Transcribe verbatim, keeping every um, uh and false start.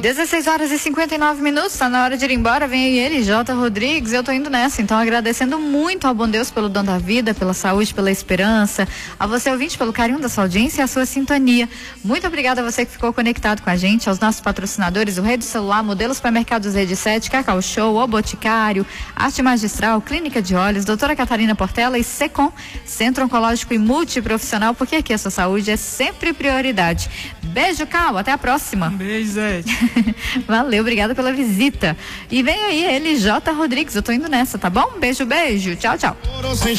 dezesseis horas e cinquenta e nove minutos, tá na hora de ir embora, vem aí ele, J. Rodrigues, eu tô indo nessa, então agradecendo muito ao bom Deus pelo dom da vida, pela saúde, pela esperança, a você ouvinte pelo carinho da sua audiência e a sua sintonia. Muito obrigada a você que ficou conectado com a gente, aos nossos patrocinadores, o Rede Celular, Modelos Supermercados Rede sete, Cacau Show, O Boticário, Arte Magistral, Clínica de Olhos, Doutora Catarina Portela e Secom, Centro Oncológico e Multiprofissional, porque aqui a sua saúde é sempre prioridade. Beijo, Cal, até a próxima. Um beijo, Zé. Valeu, obrigada pela visita. E vem aí ele, J. Rodrigues, eu tô indo nessa, tá bom? Beijo, beijo. Tchau, tchau.